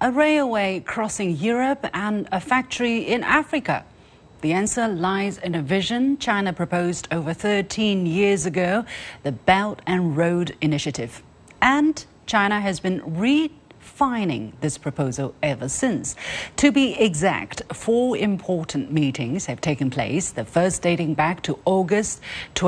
a railway crossing Europe and a factory in Africa? The answer lies in a vision China proposed over 13 years ago, the Belt and Road Initiative. And China has been refining this proposal ever since. To be exact, 4 important meetings have taken place, the first dating back to August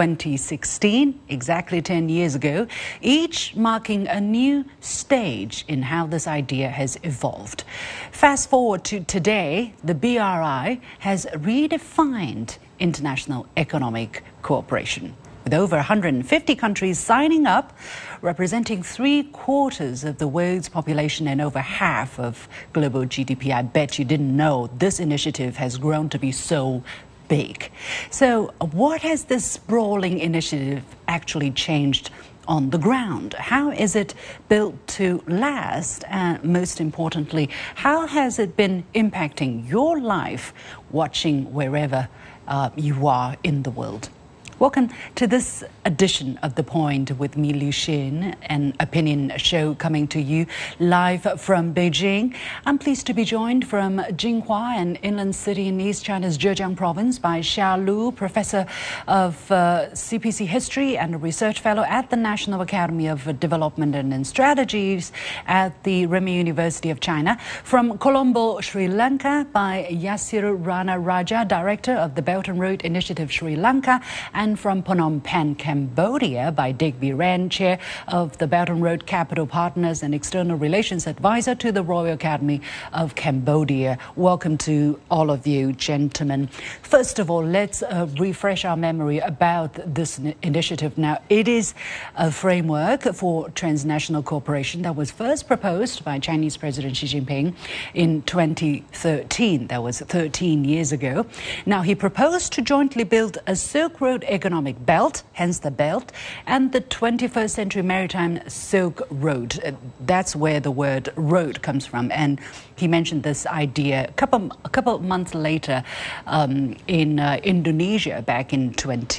2016, exactly 10 years ago, each marking a new stage in how this idea has evolved. Fast forward to today, the BRI has redefined international economic cooperation, with over 150 countries signing up, representing 3/4 of the world's population and over half of global GDP. I bet you didn't know this initiative has grown to be so big. So what has this sprawling initiative actually changed on the ground? How is it built to last? And most importantly, how has it been impacting your life watching wherever you are in the world? Welcome to this edition of The Point with me, Liu Xin, an opinion show coming to you live from Beijing. I'm pleased to be joined from Jinhua, an inland city in East China's Zhejiang province, by Xia Lu, professor of CPC history and a research fellow at the National Academy of Development and Strategies at the Renmin University of China. From Colombo, Sri Lanka, by Yasir Rana Raja, director of the Belt and Road Initiative Sri Lanka, and from Phnom Penh, Cambodia, by Digby Ren, chair of the Belt and Road Capital Partners and external relations advisor to the Royal Academy of Cambodia. Welcome to all of you, gentlemen. First of all, let's refresh our memory about this initiative. Now, it is a framework for transnational cooperation that was first proposed by Chinese President Xi Jinping in 2013. That was 13 years ago. Now, he proposed to jointly build a Silk Road economic belt, hence the belt, and the 21st century maritime Silk Road. That's where the word road comes from. And he mentioned this idea a couple months later in Indonesia back in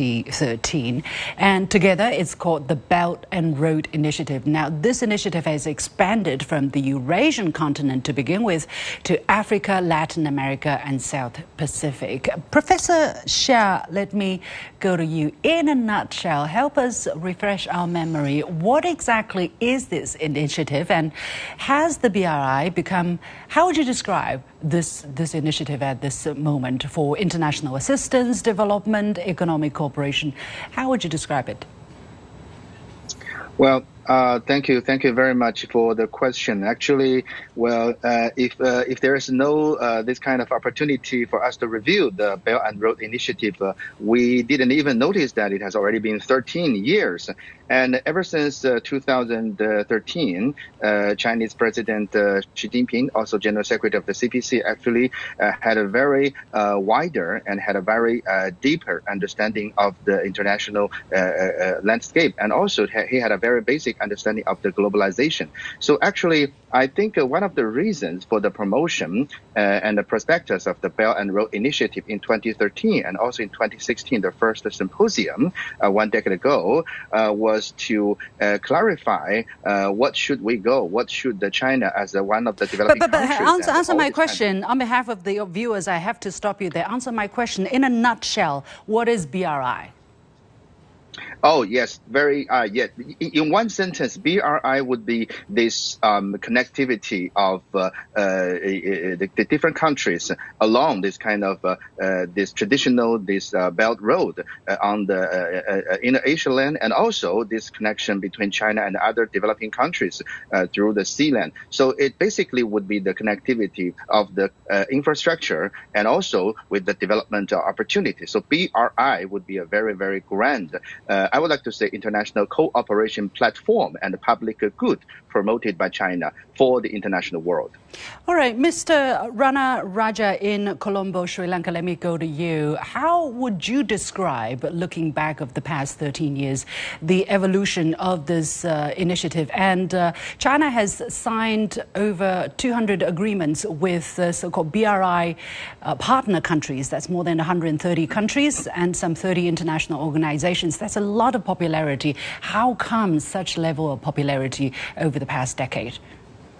2013. And together it's called the Belt and Road Initiative. Now, this initiative has expanded from the Eurasian continent to begin with to Africa, Latin America, and South Pacific. Professor Xia, let me go to you. In a nutshell, help us refresh our memory. What exactly is this initiative, and has the BRI become, how would you describe this initiative at this moment for international assistance, development, economic cooperation? How would you describe it? Well, thank you very much for the question. Actually, well, if there is no this kind of opportunity for us to review the Belt and Road Initiative, we didn't even notice that it has already been 13 years. And ever since 2013, Chinese President Xi Jinping, also General Secretary of the CPC, actually had a very wider and had a very deeper understanding of the international landscape. And also he had a very basic understanding of the globalization. So actually, I think one of the reasons for the promotion and the prospectus of the Belt and Road Initiative in 2013 and also in 2016, the first symposium 1 decade ago, was to clarify what should we go, what should China as one of the developing countries. Answer my question. On behalf of the viewers, I have to stop you there. Answer my question. In a nutshell, what is BRI? Oh, yes, yes. In one sentence, BRI would be this connectivity of the different countries along this kind of this traditional belt road on the inner Asia land, and also this connection between China and other developing countries through the sea land. So it basically would be the connectivity of the infrastructure and also with the development opportunity. So BRI would be a very, very grand I would like to say international cooperation platform and public good promoted by China for the international world. All right, Mr. Rana Raja in Colombo, Sri Lanka, let me go to you. How would you describe, looking back of the past 13 years, the evolution of this initiative? And China has signed over 200 agreements with so-called BRI partner countries. That's more than 130 countries and some 30 international organizations. That's a lot of popularity. How come such level of popularity over the past decade?